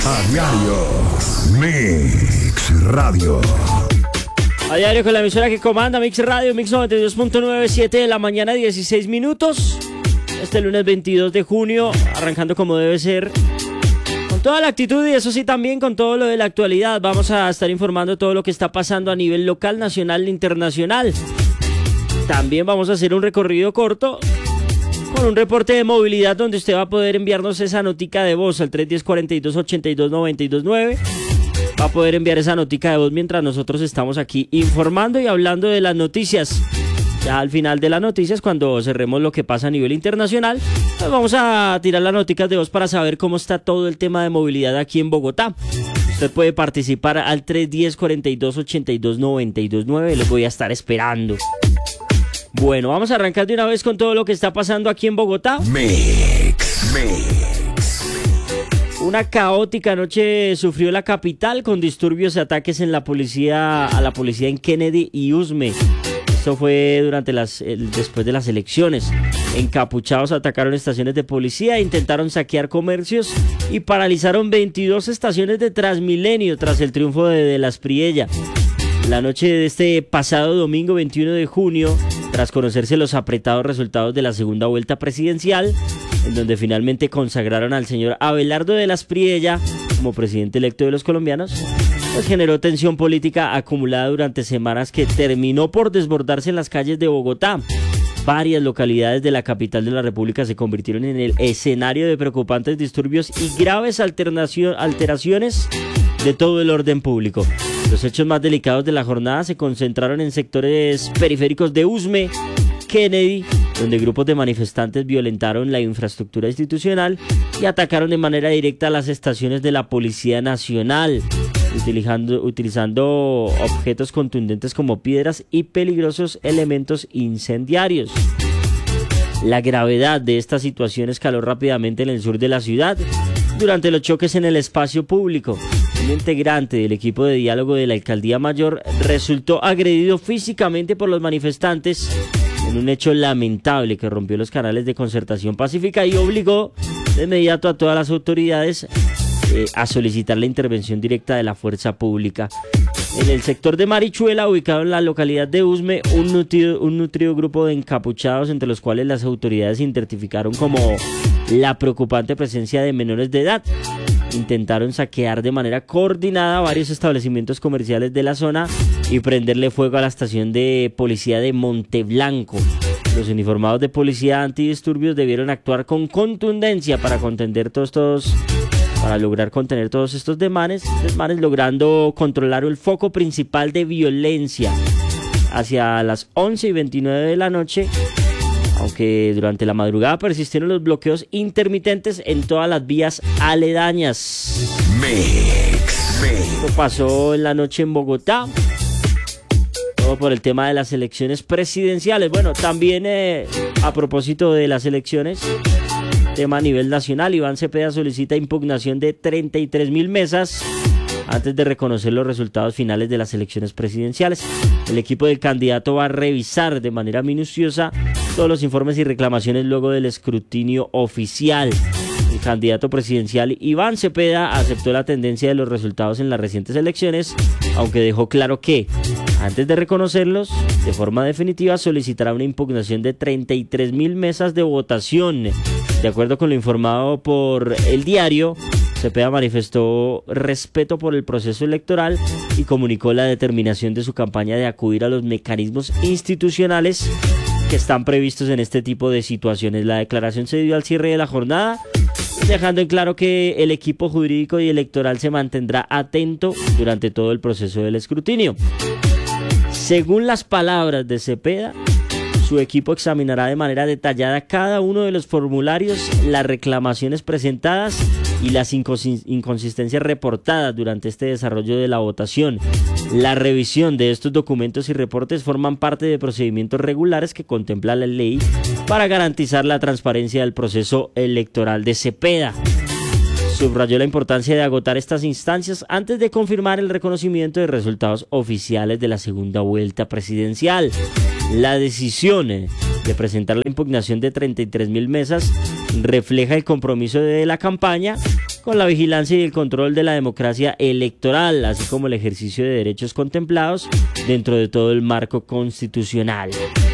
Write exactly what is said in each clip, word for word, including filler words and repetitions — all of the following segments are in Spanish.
A diario, Mix Radio. A diario con la emisora que comanda Mix Radio, Mix noventa y dos punto nueve, siete de la mañana, dieciséis minutos. Este lunes veintidós de junio, arrancando como debe ser, con toda la actitud y eso sí también con todo lo de la actualidad. Vamos a estar informando todo lo que está pasando a nivel local, nacional e internacional. También vamos a hacer un recorrido corto con un reporte de movilidad donde usted va a poder enviarnos esa notica de voz al tres uno cero, cuarenta y dos, ochenta y dos, noventa y dos nueve. Va a poder enviar esa notica de voz mientras nosotros estamos aquí informando y hablando de las noticias. Ya al final de las noticias, cuando cerremos lo que pasa a nivel internacional, pues vamos a tirar las noticas de voz para saber cómo está todo el tema de movilidad aquí en Bogotá. Usted puede participar al tres uno cero, cuarenta y dos, ochenta y dos, noventa y dos nueve. Les voy a estar esperando. Bueno, vamos a arrancar de una vez con todo lo que está pasando aquí en Bogotá. Mix, Mix. Una caótica noche sufrió la capital con disturbios y ataques en la policía, a la policía en Kennedy y Usme. Esto fue durante las, el, después de las elecciones. Encapuchados atacaron estaciones de policía, intentaron saquear comercios y paralizaron veintidós estaciones de Transmilenio tras el triunfo de, de Las Priella. La noche de este pasado domingo veintiuno de junio, tras conocerse los apretados resultados de la segunda vuelta presidencial, en donde finalmente consagraron al señor Abelardo de Las Priella como presidente electo de los colombianos, pues generó tensión política acumulada durante semanas que terminó por desbordarse en las calles de Bogotá. Varias localidades de la capital de la República se convirtieron en el escenario de preocupantes disturbios y graves alteraciones de todo el orden público. Los hechos más delicados de la jornada se concentraron en sectores periféricos de Usme, Kennedy, donde grupos de manifestantes violentaron la infraestructura institucional y atacaron de manera directa las estaciones de la Policía Nacional, utilizando, utilizando objetos contundentes como piedras y peligrosos elementos incendiarios. La gravedad de esta situación escaló rápidamente en el sur de la ciudad durante los choques en el espacio público. Un integrante del equipo de diálogo de la Alcaldía Mayor resultó agredido físicamente por los manifestantes en un hecho lamentable que rompió los canales de concertación pacífica y obligó de inmediato a todas las autoridades eh, a solicitar la intervención directa de la fuerza pública. En el sector de Marichuela, ubicado en la localidad de Usme, un nutrido, un nutrido grupo de encapuchados, entre los cuales las autoridades identificaron como la preocupante presencia de menores de edad, intentaron saquear de manera coordinada varios establecimientos comerciales de la zona y prenderle fuego a la estación de policía de Monteblanco. Los uniformados de policía antidisturbios debieron actuar con contundencia para contender todos estos, para lograr contener todos estos desmanes, desmanes, logrando controlar el foco principal de violencia hacia las once y veintinueve de la noche. Aunque durante la madrugada persistieron los bloqueos intermitentes en todas las vías aledañas. Mix, Mix. Esto pasó en la noche en Bogotá. Todo por el tema de las elecciones presidenciales. Bueno, también eh, a propósito de las elecciones, tema a nivel nacional, Iván Cepeda solicita impugnación de treinta y tres mil mesas antes de reconocer los resultados finales de las elecciones presidenciales. El equipo del candidato va a revisar de manera minuciosa todos los informes y reclamaciones luego del escrutinio oficial. El candidato presidencial Iván Cepeda aceptó la tendencia de los resultados en las recientes elecciones, aunque dejó claro que, antes de reconocerlos de forma definitiva, solicitará una impugnación de treinta y tres mil mesas de votación. De acuerdo con lo informado por El Diario, Cepeda manifestó respeto por el proceso electoral y comunicó la determinación de su campaña de acudir a los mecanismos institucionales que están previstos en este tipo de situaciones. La declaración se dio al cierre de la jornada, dejando en claro que el equipo jurídico y electoral se mantendrá atento durante todo el proceso del escrutinio. Según las palabras de Cepeda, su equipo examinará de manera detallada cada uno de los formularios, las reclamaciones presentadas y las inconsistencias reportadas durante este desarrollo de la votación. La revisión de estos documentos y reportes forman parte de procedimientos regulares que contempla la ley para garantizar la transparencia del proceso electoral de Cepeda. Subrayó la importancia de agotar estas instancias antes de confirmar el reconocimiento de resultados oficiales de la segunda vuelta presidencial. La decisión de presentar la impugnación de treinta y tres mil mesas refleja el compromiso de la campaña con la vigilancia y el control de la democracia electoral, así como el ejercicio de derechos contemplados dentro de todo el marco constitucional.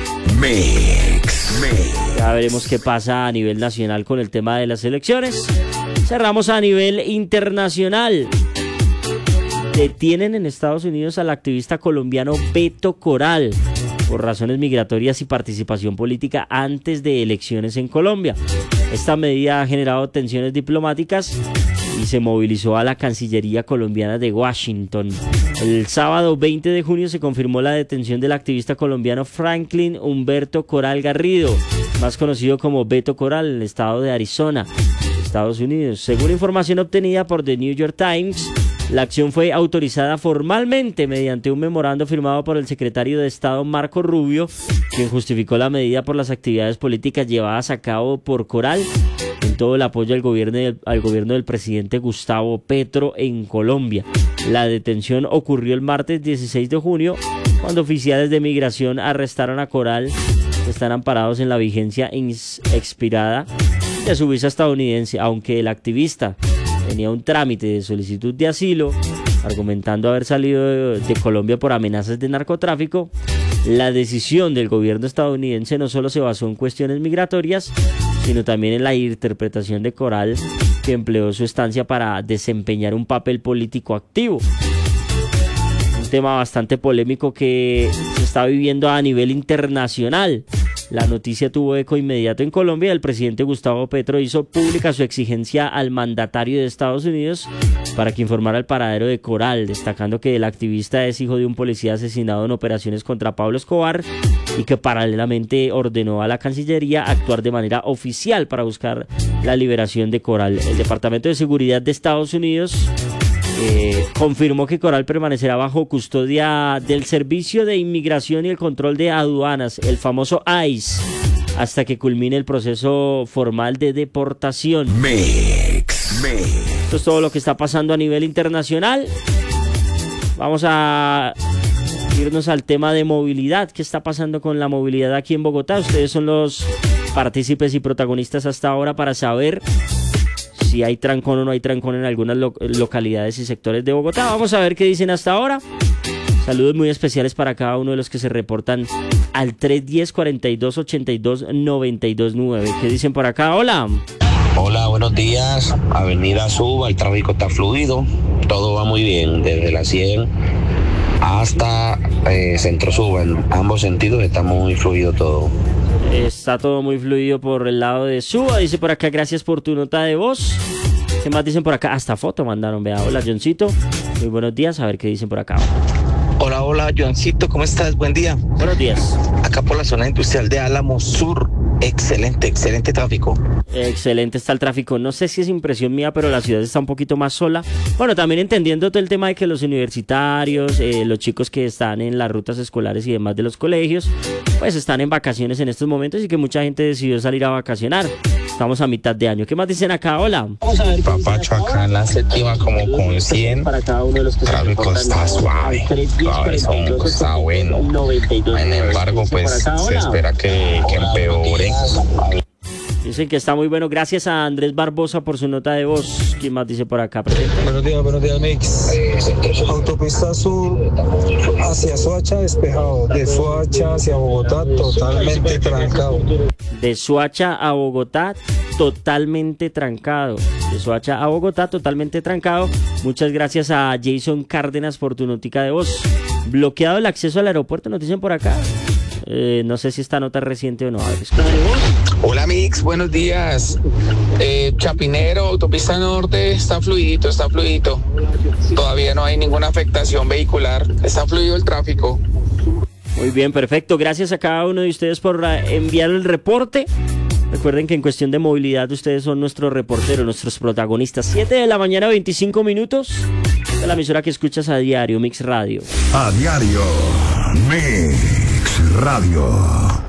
Mix, mix. Ya veremos qué pasa a nivel nacional con el tema de las elecciones. Cerramos a nivel internacional. Detienen en Estados Unidos al activista colombiano Beto Coral por razones migratorias y participación política antes de elecciones en Colombia. Esta medida ha generado tensiones diplomáticas y se movilizó a la Cancillería colombiana de Washington. El sábado veinte de junio se confirmó la detención del activista colombiano Franklin Humberto Coral Garrido, más conocido como Beto Coral, en el estado de Arizona, Estados Unidos. Según información obtenida por The New York Times, la acción fue autorizada formalmente mediante un memorando firmado por el secretario de Estado Marco Rubio, quien justificó la medida por las actividades políticas llevadas a cabo por Coral en todo el apoyo al gobierno, del, al gobierno del presidente Gustavo Petro en Colombia. La detención ocurrió el martes dieciséis de junio, cuando oficiales de migración arrestaron a Coral, que están amparados en la vigencia expirada de su visa estadounidense, aunque el activista tenía un trámite de solicitud de asilo, argumentando haber salido de, de Colombia por amenazas de narcotráfico. La decisión del gobierno estadounidense no solo se basó en cuestiones migratorias, sino también en la interpretación de Coral, que empleó su estancia para desempeñar un papel político activo. Un tema bastante polémico que se está viviendo a nivel internacional. La noticia tuvo eco inmediato en Colombia. El presidente Gustavo Petro hizo pública su exigencia al mandatario de Estados Unidos para que informara el paradero de Coral, destacando que el activista es hijo de un policía asesinado en operaciones contra Pablo Escobar y que paralelamente ordenó a la Cancillería actuar de manera oficial para buscar la liberación de Coral. El Departamento de Seguridad de Estados Unidos Eh, confirmó que Coral permanecerá bajo custodia del Servicio de Inmigración y el Control de Aduanas, el famoso ICE, hasta que culmine el proceso formal de deportación. Mix, mix. Esto es todo lo que está pasando a nivel internacional. Vamos a irnos al tema de movilidad. ¿Qué está pasando con la movilidad aquí en Bogotá? Ustedes son los partícipes y protagonistas hasta ahora para saber si hay trancón o no hay trancón en algunas lo- localidades y sectores de Bogotá. Vamos a ver qué dicen hasta ahora. Saludos muy especiales para cada uno de los que se reportan al tres uno cero, cuatro dos ocho dos, nueve dos nueve. ¿Qué dicen por acá? Hola. Hola, buenos días. Avenida Suba, el tráfico está fluido. Todo va muy bien, desde la cien hasta eh, Centro Suba. En ambos sentidos está muy fluido todo. Está todo muy fluido por el lado de Suba. Dice por acá, gracias por tu nota de voz. ¿Qué más dicen por acá? Hasta foto mandaron, vea. Hola, Johncito. Muy buenos días. A ver qué dicen por acá. Hola, hola, Joancito, ¿cómo estás? Buen día. Buenos días. Acá por la zona industrial de Álamo Sur. Excelente, excelente tráfico. Excelente está el tráfico. No sé si es impresión mía, pero la ciudad está un poquito más sola. Bueno, también entendiendo todo el tema de que los universitarios, eh, los chicos que están en las rutas escolares y demás de los colegios, pues están en vacaciones en estos momentos y que mucha gente decidió salir a vacacionar. Estamos a mitad de año. ¿Qué más dicen acá? Hola. Papacho, acá en la séptima como con cien, tráfico está suave, cabezón, está bueno. Sin embargo, pues se espera que, que empeore. Dicen que está muy bueno. Gracias a Andrés Barbosa por su nota de voz. ¿Quién más dice por acá? Presente. Buenos días, buenos días, Mix. Autopista Sur hacia Soacha despejado, de Soacha hacia Bogotá totalmente trancado. De Soacha a Bogotá, totalmente trancado. De Soacha a Bogotá, totalmente trancado. Muchas gracias a Jason Cárdenas por tu notica de voz. Bloqueado el acceso al aeropuerto, nos dicen por acá. Eh, no sé si esta nota es reciente o no. A ver, Hola Mix, buenos días. Eh, Chapinero, autopista norte, está fluidito, está fluidito. Todavía no hay ninguna afectación vehicular, está fluido el tráfico. Muy bien, perfecto. Gracias a cada uno de ustedes por uh, enviar el reporte. Recuerden que en cuestión de movilidad ustedes son nuestros reporteros, nuestros protagonistas. siete de la mañana, veinticinco minutos. De la emisora que escuchas a diario, Mix Radio. A diario, Mix Radio.